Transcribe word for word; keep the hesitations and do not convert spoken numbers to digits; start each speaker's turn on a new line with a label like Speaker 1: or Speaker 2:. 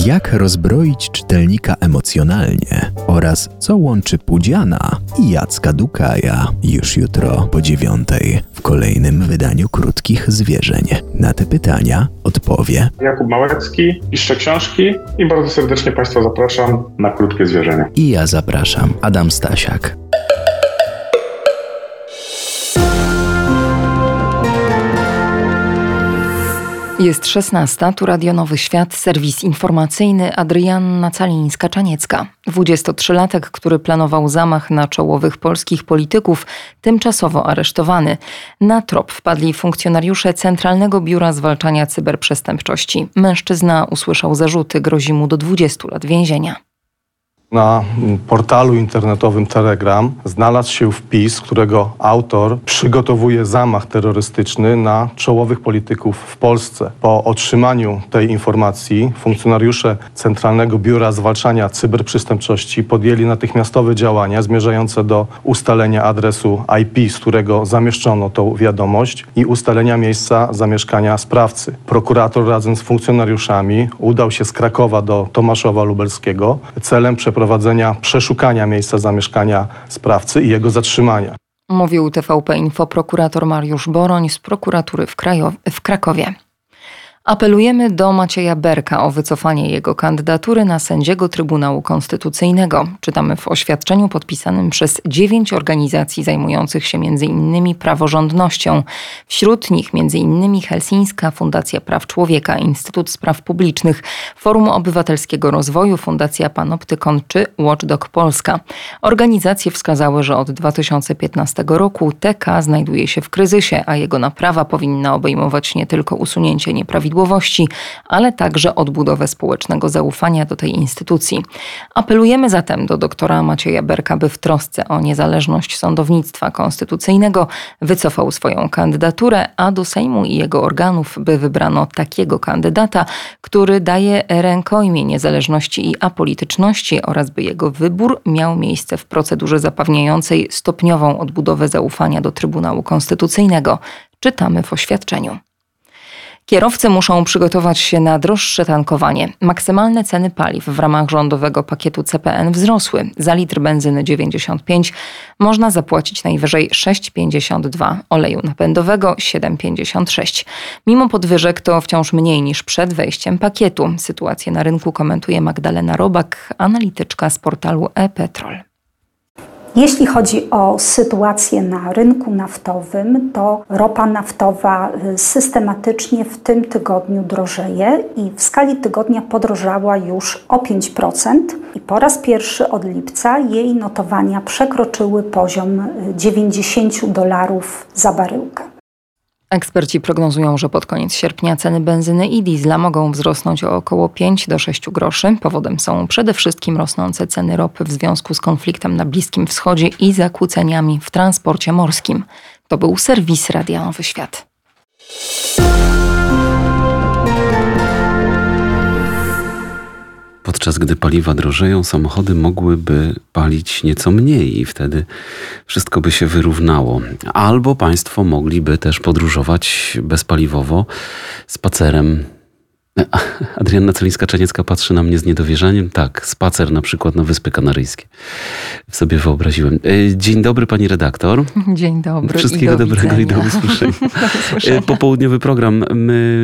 Speaker 1: Jak rozbroić czytelnika emocjonalnie oraz co łączy Pudziana i Jacka Dukaja już jutro po dziewiątej w kolejnym wydaniu Krótkich Zwierzeń. Na te pytania odpowie
Speaker 2: Jakub Małecki, piszę książki i bardzo serdecznie Państwa zapraszam na Krótkie Zwierzenia.
Speaker 1: I ja zapraszam, Adam Stasiak.
Speaker 3: Jest szesnasta, tu Radio Nowy Świat, serwis informacyjny, Adrianna Calińska-Czaniecka. dwudziestotrzylatek, który planował zamach na czołowych polskich polityków, tymczasowo aresztowany. Na trop wpadli funkcjonariusze Centralnego Biura Zwalczania Cyberprzestępczości. Mężczyzna usłyszał zarzuty, grozi mu do dwudziestu lat więzienia.
Speaker 4: Na portalu internetowym Telegram znalazł się wpis, którego autor przygotowuje zamach terrorystyczny na czołowych polityków w Polsce. Po otrzymaniu tej informacji funkcjonariusze Centralnego Biura Zwalczania Cyberprzestępczości podjęli natychmiastowe działania zmierzające do ustalenia adresu I P, z którego zamieszczono tą wiadomość, i ustalenia miejsca zamieszkania sprawcy. Prokurator razem z funkcjonariuszami udał się z Krakowa do Tomaszowa Lubelskiego celem przeprowadzenia przeszukania miejsca zamieszkania sprawcy i jego zatrzymania.
Speaker 3: Mówił T V P Info prokurator Mariusz Boroń z prokuratury w, Krajo- w Krakowie. Apelujemy do Macieja Berka o wycofanie jego kandydatury na sędziego Trybunału Konstytucyjnego. Czytamy w oświadczeniu podpisanym przez dziewięć organizacji zajmujących się między innymi praworządnością. Wśród nich między innymi Helsińska Fundacja Praw Człowieka, Instytut Spraw Publicznych, Forum Obywatelskiego Rozwoju, Fundacja Panoptykon czy Watchdog Polska. Organizacje wskazały, że od dwa tysiące piętnastego roku T K znajduje się w kryzysie, a jego naprawa powinna obejmować nie tylko usunięcie nieprawidłowości, ale także odbudowę społecznego zaufania do tej instytucji. Apelujemy zatem do doktora Macieja Berka, by w trosce o niezależność sądownictwa konstytucyjnego wycofał swoją kandydaturę, a do Sejmu i jego organów, by wybrano takiego kandydata, który daje rękojmię niezależności i apolityczności, oraz by jego wybór miał miejsce w procedurze zapewniającej stopniową odbudowę zaufania do Trybunału Konstytucyjnego. Czytamy w oświadczeniu. Kierowcy muszą przygotować się na droższe tankowanie. Maksymalne ceny paliw w ramach rządowego pakietu C P N wzrosły. Za litr benzyny dziewięćdziesiąt pięć można zapłacić najwyżej sześć pięćdziesiąt dwa, oleju napędowego siedem pięćdziesiąt sześć. Mimo podwyżek to wciąż mniej niż przed wejściem pakietu. Sytuację na rynku komentuje Magdalena Robak, analityczka z portalu e-Petrol.
Speaker 5: Jeśli chodzi o sytuację na rynku naftowym, to ropa naftowa systematycznie w tym tygodniu drożeje i w skali tygodnia podrożała już o pięć procent i po raz pierwszy od lipca jej notowania przekroczyły poziom dziewięćdziesiąt dolarów za baryłkę.
Speaker 3: Eksperci prognozują, że pod koniec sierpnia ceny benzyny i diesla mogą wzrosnąć o około pięć do sześciu groszy. Powodem są przede wszystkim rosnące ceny ropy w związku z konfliktem na Bliskim Wschodzie i zakłóceniami w transporcie morskim. To był serwis Radia Nowy Świat.
Speaker 6: Podczas gdy paliwa drożeją, samochody mogłyby palić nieco mniej i wtedy wszystko by się wyrównało. Albo państwo mogliby też podróżować bezpaliwowo spacerem. Adrianna Celińska-Czaniecka patrzy na mnie z niedowierzaniem. Tak, spacer na przykład na Wyspy Kanaryjskie. W sobie wyobraziłem. Dzień dobry, pani redaktor.
Speaker 3: Dzień dobry.
Speaker 6: Wszystkiego
Speaker 3: i do
Speaker 6: dobrego
Speaker 3: widzenia.
Speaker 6: i do usłyszenia. Popołudniowy program. My